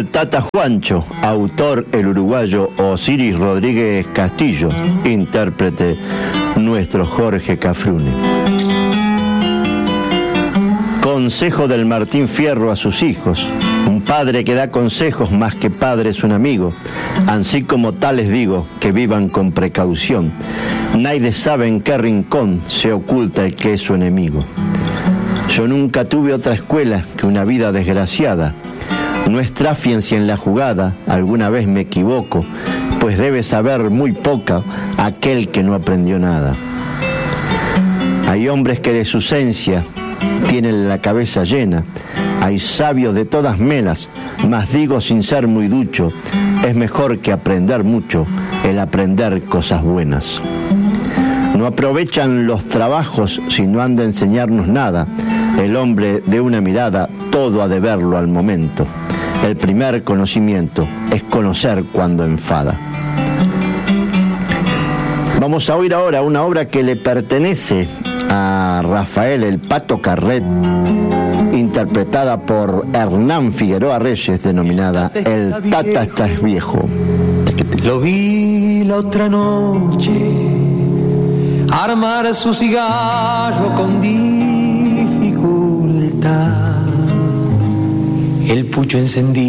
Tata Juancho, autor el uruguayo Osiris Rodríguez Castillo, intérprete nuestro Jorge Cafrune. Consejo del Martín Fierro a sus hijos. Un padre que da consejos más que padre es un amigo. Así como tales digo, que vivan con precaución. Nadie sabe en qué rincón se oculta el que es su enemigo. Yo nunca tuve otra escuela que una vida desgraciada. No estrafien si en la jugada alguna vez me equivoco, pues debe saber muy poca aquel que no aprendió nada. Hay hombres que de su esencia tienen la cabeza llena, hay sabios de todas melas, mas digo sin ser muy ducho, es mejor que aprender mucho el aprender cosas buenas. No aprovechan los trabajos si no han de enseñarnos nada, el hombre de una mirada todo ha de verlo al momento. El primer conocimiento es conocer cuando enfada. Vamos a oír ahora una obra que le pertenece a Rafael el Pato Carret, interpretada por Hernán Figueroa Reyes, denominada El Tata estás viejo. Lo vi la otra noche armar su cigarro con dificultad, el pucho encendido